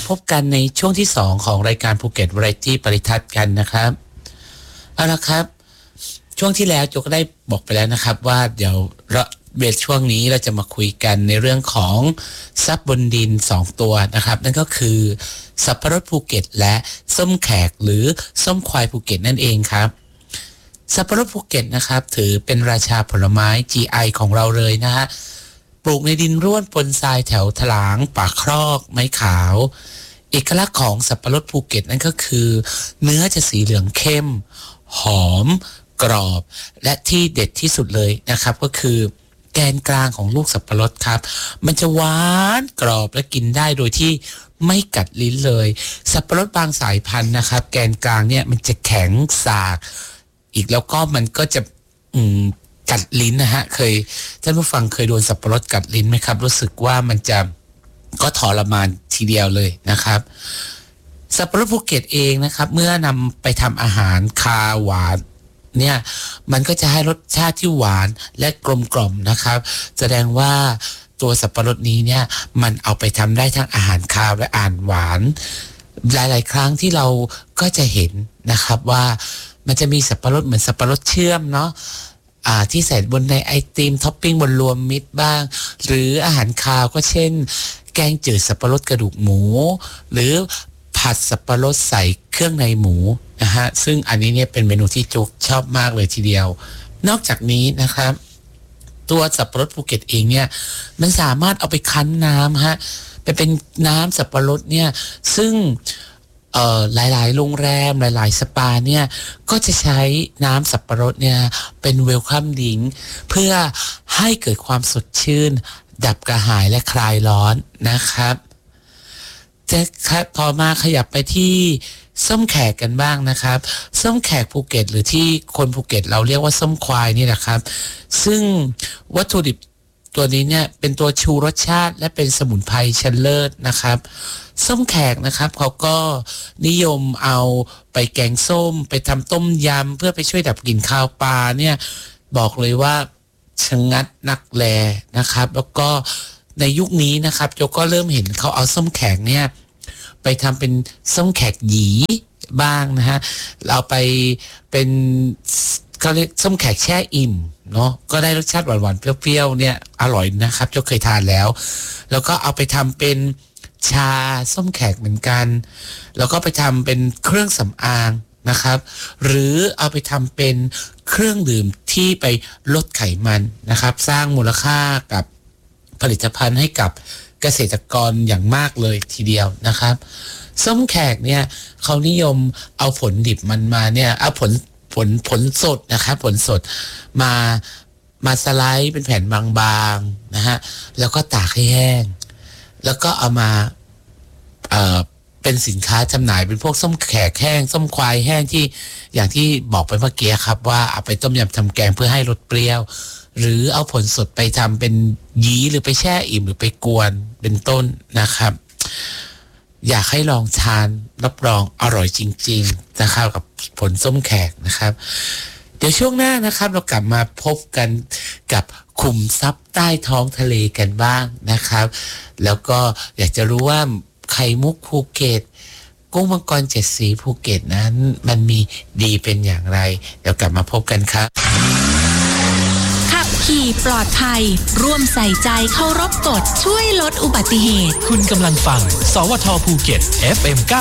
พบกันในช่วงที่2ของรายการภูเก็ตวาไรตี้ปริทัศน์กันนะครับเอาละครับช่วงที่แล้วโจก็ได้บอกไปแล้วนะครับว่าเดี๋ยวช่วงนี้เราจะมาคุยกันในเรื่องของทรัพย์บนดิน2ตัวนะครับนั่นก็คือสับปะรดภูเก็ตและส้มแขกหรือส้มควายภูเก็ตนั่นเองครับสับปะรดภูเก็ตนะครับถือเป็นราชาผลไม้ GI ของเราเลยนะฮะปลูกในดินร่วนปนทรายแถวถลางป่าครอกไม้ขาวเอกลักษณ์ของสับปะรดภูเก็ตนั่นก็คือเนื้อจะสีเหลืองเข้มหอมกรอบและที่เด็ดที่สุดเลยนะครับก็คือแกนกลางของลูกสับปะรดครับมันจะหวานกรอบและกินได้โดยที่ไม่กัดลิ้นเลยสับปะรดบางสายพันธุ์นะครับแกนกลางเนี่ยมันจะแข็งสากอีกแล้วก็มันก็จะกัดลิ้นนะฮะท่านผู้ฟังเคยโดนสับปะรดกัดลิ้นไหมครับรู้สึกว่ามันจะก็ทรมานทีเดียวเลยนะครับสับปะรดภูเก็ตเองนะครับเมื่อนำไปทำอาหารคาหวานเนี่ยมันก็จะให้รสชาติที่หวานและกลมกล่อมนะครับแสดงว่าตัวสับปะรดนี้เนี่ยมันเอาไปทำได้ทั้งอาหารคาวและอาหารหวานหลายๆครั้งที่เราก็จะเห็นนะครับว่ามันจะมีสับปะรดเหมือนสับปะรดเชื่อมเนาะที่ใส่บนในไอติมท็อปปิ้งบนรวมมิตรบ้างหรืออาหารคาวก็เช่นแกงจืดสับปะรดกระดูกหมูหรือผัดสับปะรดใส่เครื่องในหมูนะฮะซึ่งอันนี้เนี่ยเป็นเมนูที่จุกชอบมากเลยทีเดียวนอกจากนี้นะครับตัวสับปะรดภูเก็ตเองเนี่ยมันสามารถเอาไปคั้นน้ำฮะไปเป็นน้ำสับปะรดเนี่ยซึ่งหลายๆโรงแรมหลายๆสปาเนี่ยก็จะใช้น้ำสับปะรดเนี่ยเป็นเวลคัมดริงก์เพื่อให้เกิดความสดชื่นดับกระหายและคลายร้อนนะครับจะพอมาขยับไปที่ส้มแขกกันบ้างนะครับส้มแขกภูเก็ตหรือที่คนภูเก็ตเราเรียกว่าส้มควายนี่แหละครับซึ่งวัตถุดิบตัวนี้เนี่ยเป็นตัวชูรสชาติและเป็นสมุนไพรชั้นเลิศนะครับส้มแขกนะครับเขาก็นิยมเอาไปแกงส้มไปทำต้มยำเพื่อไปช่วยดับกลิ่นคาวปลาเนี่ยบอกเลยว่าชะงัดนักแลนะครับแล้วก็ในยุคนี้นะครับโจก็เริ่มเห็นเขาเอาส้มแขกเนี่ยไปทำเป็นส้มแขกหยีบ้างนะฮะเราไปเป็นเขาเรียกส้มแขกแช่อิ่มเนาะก็ได้รสชาติหวานๆเปรี้ยวๆเนี่ยอร่อยนะครับโจเคยทานแล้วแล้วก็เอาไปทำเป็นชาส้มแขกเหมือนกันแล้วก็ไปทำเป็นเครื่องสำอางนะครับหรือเอาไปทำเป็นเครื่องดื่มที่ไปลดไขมันนะครับสร้างมูลค่ากับผลิตภัณฑ์ให้กับเกษตรกรอย่างมากเลยทีเดียวนะครับส้มแขกเนี่ยเขานิยมเอาผลดิบมันมาเนี่ยเอาผลสดนะครับผลสดมาสไลด์เป็นแผ่นบางๆนะฮะแล้วก็ตากให้แห้งแล้วก็เอามาเป็นสินค้าจำหน่ายเป็นพวกส้มแขกแห้งส้มควายแห้งที่อย่างที่บอกไปเมื่อกี้ครับว่าเอาไปต้มยำทำแกงเพื่อให้รสเปรี้ยวหรือเอาผลสดไปทำเป็นหยีหรือไปแช่อิ่มหรือไปกวนเป็นต้นนะครับอยากให้ลองทานรับรองอร่อยจริงๆนะครับกับผลส้มแขกนะครับเดี๋ยวช่วงหน้านะครับเรากลับมาพบกันกับขุมทรัพย์ใต้ท้องทะเลกันบ้างนะครับแล้วก็อยากจะรู้ว่าไข่มุกภูเก็ตกุ้งมังกร7สีภูเก็ตนั้นมันมีดีเป็นอย่างไรเดี๋ยวกลับมาพบกันครับขับขี่ปลอดภัยร่วมใส่ใจเคารพกฎช่วยลดอุบัติเหตุคุณกำลังฟังสวทภูเก็ต FM